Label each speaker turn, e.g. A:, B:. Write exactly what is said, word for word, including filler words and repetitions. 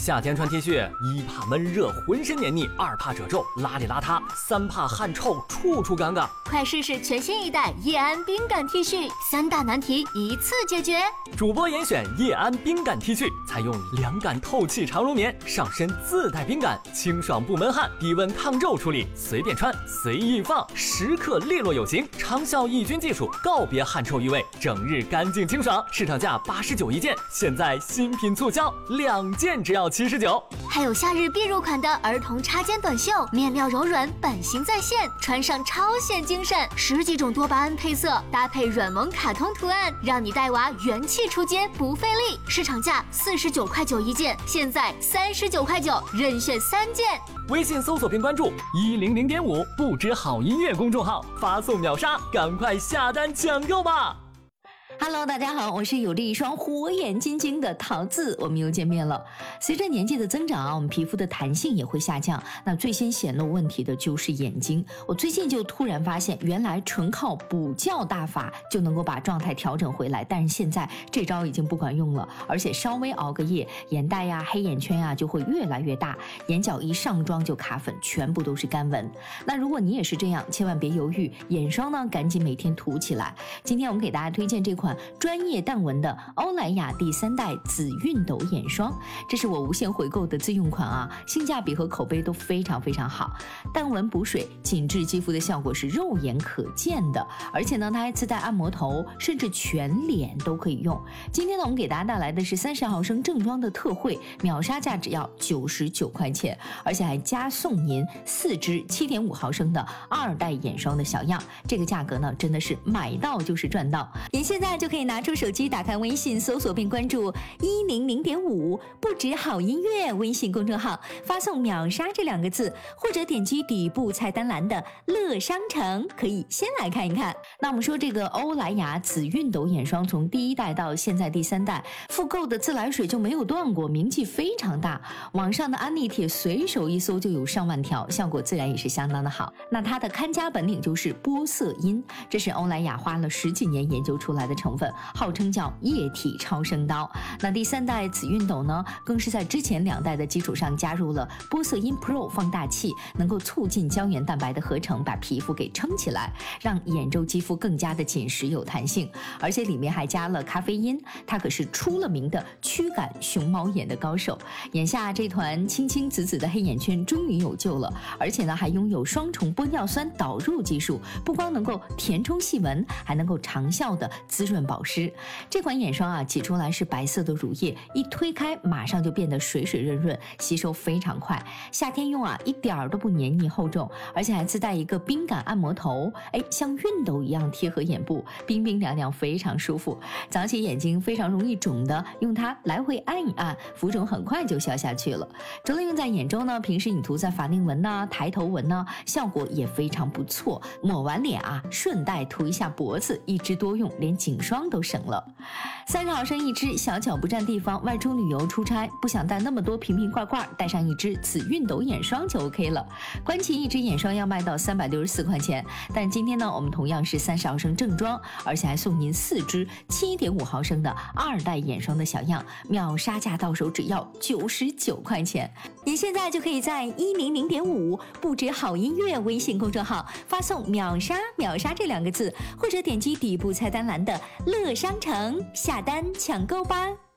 A: 夏天穿 T 恤，一怕闷热浑身黏腻，二怕褶皱邋里邋遢，三怕汗臭处处尴尬。
B: 快试试全新一代叶安冰感 T 恤，三大难题一次解决。
A: 主播严选叶安冰感 T 恤，采用凉感透气长绒棉，上身自带冰感，清爽不闷汗，低温抗皱处理，随便穿随意放，时刻利落有型，长效抑菌技术，告别汗臭异味，整日干净清爽。市场价八十九一件，现在新品促销，两件只要七十九。
B: 还有夏日必入款的儿童插肩短袖，面料柔软，版型再现，穿上超显精神。十几种多巴胺配色，搭配软萌卡通图案，让你带娃元气出街不费力。市场价四十九块九一件，现在三十九块九，任选三件。
A: 微信搜索并关注一零零点五不止好音乐公众号，发送秒杀，赶快下单抢购吧。
C: Hello， 大家好，我是有着一双火眼金睛的桃子，我们又见面了。随着年纪的增长啊，我们皮肤的弹性也会下降，那最先显露问题的就是眼睛。我最近就突然发现，原来纯靠补觉大法就能够把状态调整回来，但是现在这招已经不管用了，而且稍微熬个夜，眼袋呀、黑眼圈呀就会越来越大，眼角一上妆就卡粉，全部都是干纹。那如果你也是这样，千万别犹豫，眼霜呢赶紧每天涂起来。今天我们给大家推荐这款专业淡纹的欧莱雅第三代紫熨斗眼霜，这是我无限回购的自用款啊，性价比和口碑都非常非常好。淡纹补水，紧致肌肤的效果是肉眼可见的，而且呢，它还自带按摩头，甚至全脸都可以用。今天呢，我们给大家带来的是三十毫升正装的特惠，秒杀价只要九十九块钱，而且还加送您四支七点五毫升的二代眼霜的小样，这个价格呢，真的是买到就是赚到。您现在就可以拿出手机，打开微信，搜索并关注一零零点五不止好音乐微信公众号，发送秒杀这两个字，或者点击底部菜单栏的乐商城，可以先来看一看。那我们说这个欧莱雅紫熨斗眼霜，从第一代到现在第三代，复购的自来水就没有断过，名气非常大。网上的安利帖随手一搜就有上万条，效果自然也是相当的好。那它的看家本领就是玻色因，这是欧莱雅花了十几年研究出来的成分，号称叫液体超声刀。那第三代紫熨斗呢，更是在之前两代的基础上加入了玻色因 Pro 放大器，能够促进胶原蛋白的合成，把皮肤给撑起来，让眼周肌肤更加的紧实有弹性。而且里面还加了咖啡因，它可是出了名的驱赶熊猫眼的高手。眼下这团青青紫紫的黑眼圈终于有救了，而且呢还拥有双重玻尿酸导入技术，不光能够填充细纹，还能够长效的滋润保湿。这款眼霜啊，挤出来是白色的乳液，一推开马上就变得水水润润，吸收非常快。夏天用啊，一点儿都不黏腻厚重，而且还自带一个冰感按摩头，哎，像熨斗一样贴合眼部，冰冰凉凉，非常舒服。早起眼睛非常容易肿的，用它来回按一按，浮肿很快就消下去了。除了用在眼周呢，平时你涂在法令纹呐、抬头纹呐，效果也非常不错。抹完脸啊，顺带涂一下脖子，一支多用，连颈霜都省了。三十毫升一支，小巧不占地方，外出旅游出差不想带那么多瓶瓶罐罐，带上一支紫熨斗眼霜就 OK 了。关其一支眼霜要卖到三百六十四块钱，但今天呢，我们同样是三十毫升正装，而且还送您四支七点五毫升的二代眼霜的小样，秒杀价到手只要九十九块钱。您现在就可以在一零零点五不止好音乐微信公众号发送秒杀秒杀这两个字，或者点击底部菜单栏的乐商城下单抢购吧。